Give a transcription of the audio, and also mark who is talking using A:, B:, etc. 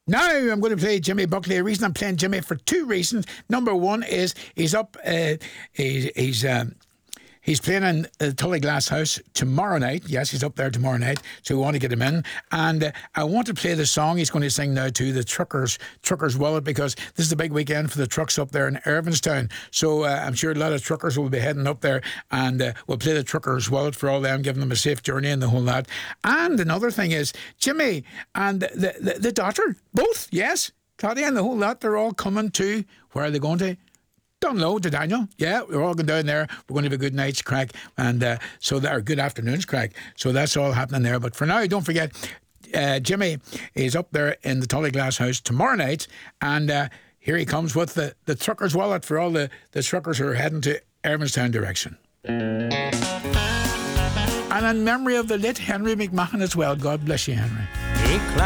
A: Now I'm going to play Jimmy Buckley. The reason I'm playing Jimmy for two reasons. Number one is he's up. He's playing in the Tully Glass House tomorrow night. Yes, he's up there tomorrow night, so we want to get him in. And I want to play the song he's going to sing now too, the Truckers Wallet, because this is a big weekend for the trucks up there in Irvinstown. So I'm sure a lot of truckers will be heading up there, and we'll play the Truckers Wallet for all them, giving them a safe journey and the whole lot. And another thing is, Jimmy and the daughter, both, yes, Claudia and the whole lot, they're all coming to, where are they going to? Don't know, to Daniel. Yeah, we're all going down there. We're going to have a good night's crack, and so that, or good afternoon's crack. So that's all happening there. But for now, don't forget, Jimmy is up there in the Tully Glass House tomorrow night, and here he comes with the Truckers Wallet for all the truckers who are heading to Irvinstown direction. And in memory of the late Henry McMahon as well. God bless you, Henry.